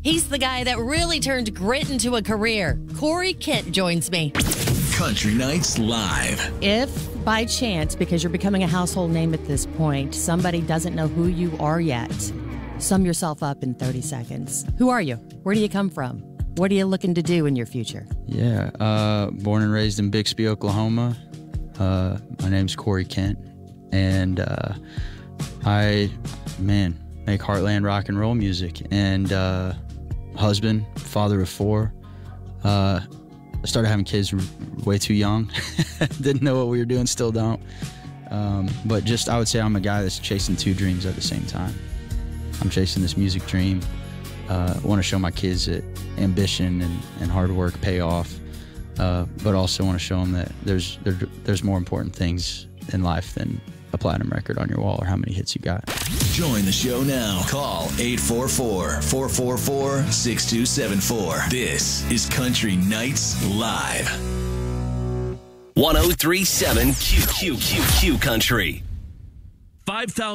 He's the guy that really turned grit into a career. Corey Kent joins me. Country Nights Live. If by chance, because you're becoming a household name at this point, somebody doesn't know who you are yet, sum yourself up in 30 seconds. Who are you? Where do you come from? What are you looking to do in your future? Yeah, born and raised in Bixby, Oklahoma. My name's Corey Kent, and I make heartland rock and roll music, and husband, father of 4. I started having kids way too young. Didn't know what we were doing, still don't. But just, I would say I'm a guy that's chasing 2 dreams at the same time. I'm chasing this music dream. I want to show my kids that ambition and hard work pay off, but also want to show them that there's more important things in life than a platinum record on your wall or how many hits you got. Join the show now. Call 844-444-6274. This is Country Nights Live. 1037 QQQQ Country. 5,000